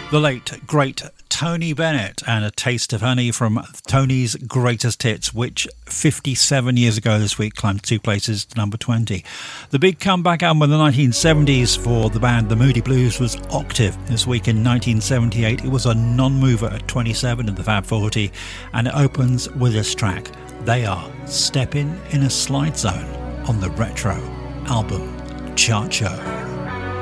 The late, great Tony Bennett and A Taste of Honey from Tony's Greatest Hits, which 57 years ago this week climbed 2 places to number 20. The big comeback album in the 1970s for the band The Moody Blues was Octave. This week in 1978 it was a non-mover at 27 in the Fab 40, and it opens with this track. They are Steppin' in a Slide Zone on the Retro album Chart Show.